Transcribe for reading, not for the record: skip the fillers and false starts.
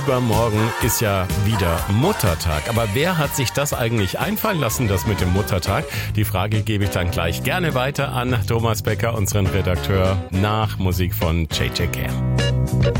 Übermorgen ist ja wieder Muttertag. Aber wer hat sich das eigentlich einfallen lassen, das mit dem Muttertag? Die Frage gebe ich dann gleich gerne weiter an Thomas Becker, unseren Redakteur, nach Musik von JJ Care.